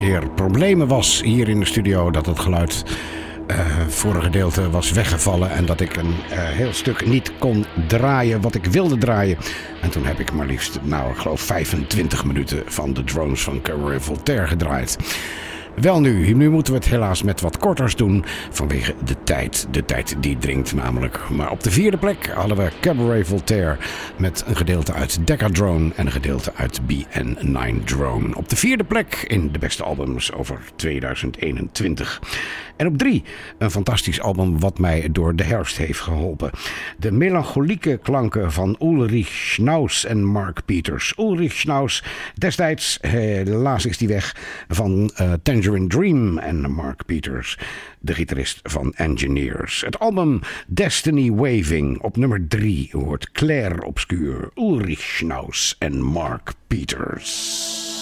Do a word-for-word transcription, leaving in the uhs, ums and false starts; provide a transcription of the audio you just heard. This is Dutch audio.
er problemen was hier in de studio, dat het geluid uh, voor een gedeelte was weggevallen en dat ik een uh, heel stuk niet kon draaien wat ik wilde draaien. En toen heb ik maar liefst, nou ik geloof vijfentwintig minuten van de Drones van Cabaret Voltaire gedraaid. Wel nu, nu moeten we het helaas met wat korters doen vanwege de tijd. De tijd die dringt namelijk. Maar op de vierde plek hadden we Cabaret Voltaire met een gedeelte uit Decadrone en een gedeelte uit B N nine Drone. Op de vierde plek in de beste albums over tweeduizend eenentwintig. En op drie, een fantastisch album wat mij door de herfst heeft geholpen. De melancholieke klanken van Ulrich Schnaus en Mark Peters. Ulrich Schnaus, destijds, helaas is die weg, van uh, Tangerine Dream en Mark Peters, de gitarist van Engineers. Het album Destiny Waving op nummer drie hoort Clair Obscur, Ulrich Schnaus en Mark Peters.